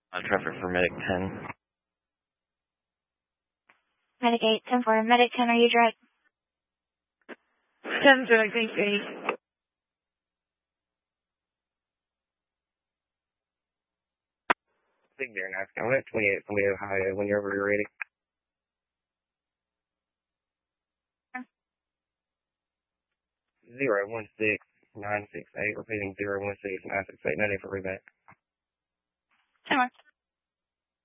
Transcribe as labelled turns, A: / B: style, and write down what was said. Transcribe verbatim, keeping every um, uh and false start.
A: On traffic for Medic ten.
B: Medic eight, ten four. Medic ten, are you direct?
C: ten direct, eight eight.
D: Big Bear, nice. I'm at twenty-eight from the Ohio whenever you're ready. Zero one six nine six eight, repeating zero one six nine six eight, ninety for reback.
B: ten one.